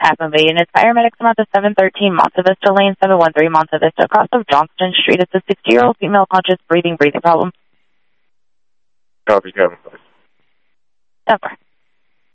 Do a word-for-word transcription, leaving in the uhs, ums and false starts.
Tampa Bay units. Paramedics come out to seven thirteen Monte Vista Lane, seven one three Monte Vista, across of Johnston Street. It's a sixty-year-old female conscious breathing, breathing problem. Copy, Kevin. Over.